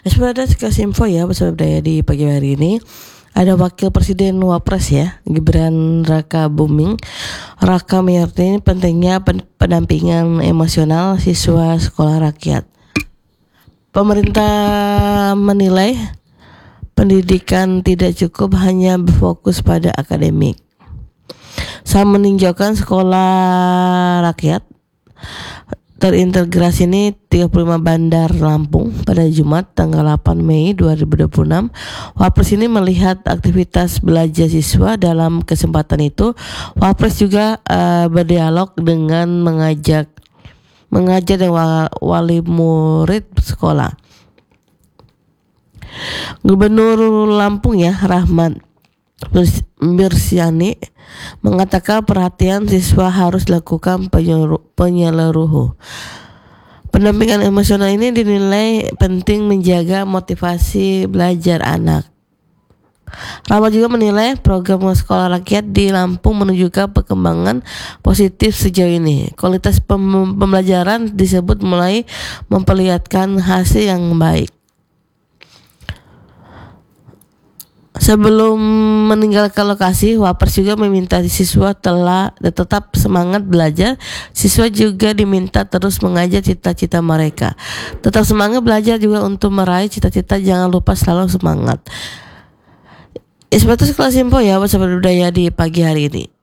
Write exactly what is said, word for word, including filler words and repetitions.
Sebenarnya kasih info ya bersama budaya di pagi hari ini. Ada Wakil Presiden Wapres ya, Gibran Raka Buming Raka mengerti pentingnya pendampingan emosional siswa sekolah rakyat. Pemerintah menilai pendidikan tidak cukup hanya berfokus pada akademik. Saya meninjaukan sekolah rakyat terintegrasi ini tiga puluh lima Bandar Lampung pada Jumat tanggal delapan Mei dua ribu dua puluh enam. Wapres ini melihat aktivitas belajar siswa. Dalam kesempatan itu Wapres juga uh, berdialog dengan mengajak mengajar dan wali murid sekolah. Gubernur Lampung ya Rahmat Mirsyani mengatakan perhatian siswa harus dilakukan penyeluruh. Pendampingan emosional ini dinilai penting menjaga motivasi belajar anak. Rahmat juga menilai program sekolah rakyat di Lampung menunjukkan perkembangan positif sejauh ini. Kualitas pem- pembelajaran disebut mulai memperlihatkan hasil yang baik. Sebelum meninggalkan lokasi, Wapres juga meminta siswa telah tetap semangat belajar. Siswa juga diminta terus mengajar cita-cita mereka. Tetap semangat belajar juga untuk meraih cita-cita, jangan lupa selalu semangat. Seperti kelas info ya, bersama budaya di pagi hari ini.